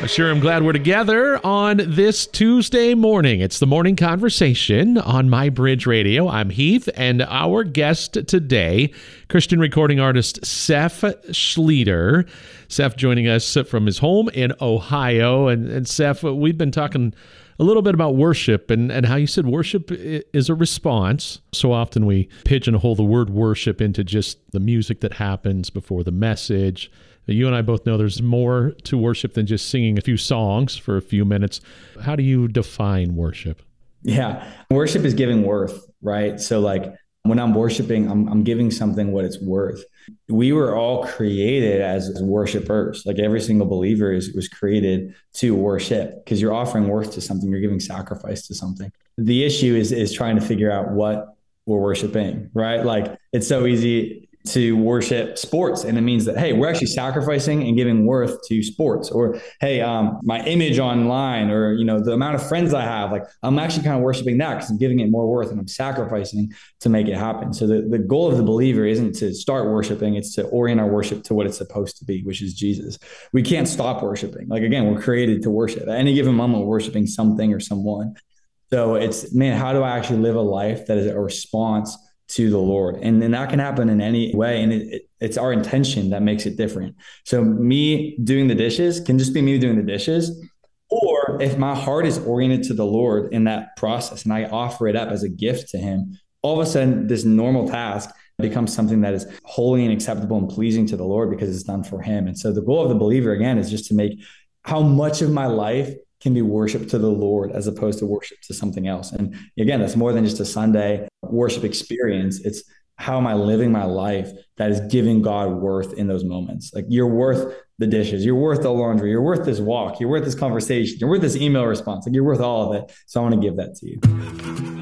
I sure am glad we're together on this Tuesday morning. It's the morning conversation on My Bridge Radio. I'm Heath, and our guest today, Christian recording artist Seth Schlueter. Seth joining us from his home in Ohio. And Seth, we've been talking a little bit about worship and how you said worship is a response. So often we pigeonhole the word worship into just the music that happens before the message. You and I both know there's more to worship than just singing a few songs for a few minutes. How do you define worship? Yeah, worship is giving worth, right? So like when I'm worshiping, I'm giving something what it's worth. We were all created as worshipers. Like every single believer was created to worship because you're offering worth to something. You're giving sacrifice to something. The issue is trying to figure out what we're worshiping, right? Like it's so easy to worship sports. And it means that, hey, we're actually sacrificing and giving worth to sports. Or, hey, my image online, or, you know, the amount of friends I have, like I'm actually kind of worshiping that because I'm giving it more worth and I'm sacrificing to make it happen. So the goal of the believer isn't to start worshiping. It's to orient our worship to what it's supposed to be, which is Jesus. We can't stop worshiping. Like, again, we're created to worship. At any given moment, we're worshiping something or someone. So it's, man, how do I actually live a life that is a response to the Lord? And then that can happen in any way. And it's our intention that makes it different. So me doing the dishes can just be me doing the dishes. Or if my heart is oriented to the Lord in that process and I offer it up as a gift to him, all of a sudden this normal task becomes something that is holy and acceptable and pleasing to the Lord because it's done for him. And so the goal of the believer, again, is just to make how much of my life can be worship to the Lord as opposed to worship to something else. And again, that's more than just a Sunday worship experience. It's how am I living my life that is giving God worth in those moments? Like you're worth the dishes, you're worth the laundry, you're worth this walk, you're worth this conversation, you're worth this email response, like you're worth all of it. So I want to give that to you.